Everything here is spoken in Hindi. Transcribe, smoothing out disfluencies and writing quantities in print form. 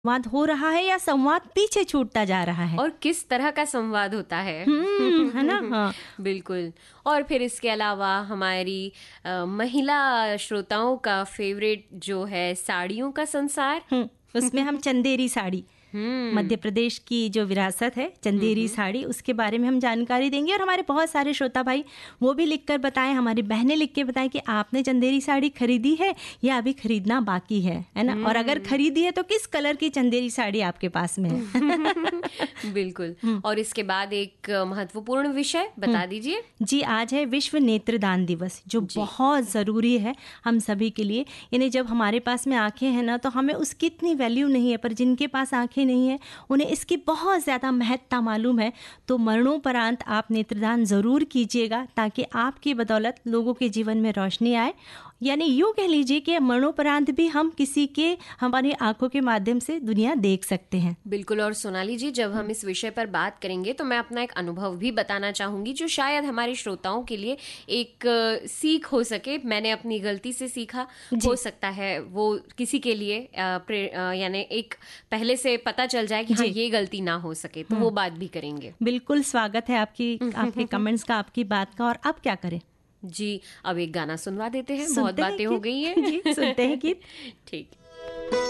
संवाद हो रहा है या संवाद पीछे छूटता जा रहा है, और किस तरह का संवाद होता है। है ना। हाँ बिल्कुल। और फिर इसके अलावा हमारी महिला श्रोताओं का फेवरेट जो है साड़ियों का संसार, उसमें हम चंदेरी साड़ी, मध्य प्रदेश की जो विरासत है चंदेरी साड़ी, उसके बारे में हम जानकारी देंगे। और हमारे बहुत सारे श्रोता भाई वो भी लिखकर बताएं, हमारी बहनें लिख के बताएं कि आपने चंदेरी साड़ी खरीदी है या अभी खरीदना बाकी है ना। और अगर खरीदी है तो किस कलर की चंदेरी साड़ी आपके पास में है। बिल्कुल। और इसके बाद एक महत्वपूर्ण विषय बता दीजिए। जी, आज है विश्व नेत्रदान दिवस, जो बहुत ज़रूरी है हम सभी के लिए। यानी जब हमारे पास में आंखें हैं ना, तो हमें उसकी इतनी वैल्यू नहीं है, पर जिनके पास आंखें नहीं है उन्हें इसकी बहुत ज़्यादा महत्ता मालूम है। तो मरणोपरांत आप नेत्रदान ज़रूर कीजिएगा, ताकि आपकी बदौलत लोगों के जीवन में रोशनी आए। यानी यूँ कह लीजिए कि मरणोपरांत भी हम किसी के हमारी आंखों के माध्यम से दुनिया देख सकते हैं। बिल्कुल। और सोनाली जी, जब हम इस विषय पर बात करेंगे तो मैं अपना एक अनुभव भी बताना चाहूंगी, जो शायद हमारे श्रोताओं के लिए एक सीख हो सके। मैंने अपनी गलती से सीखा, हो सकता है वो किसी के लिए यानी एक पहले से पता चल जाए कि हाँ ये गलती ना हो सके, तो वो बात भी करेंगे। बिल्कुल, स्वागत है आपके कमेंट्स का, आपकी बात का। और अब क्या करें जी, अब एक गाना सुनवा देते हैं, बहुत बातें हो गई हैं। जी, सुनते हैं गीत। ठीक।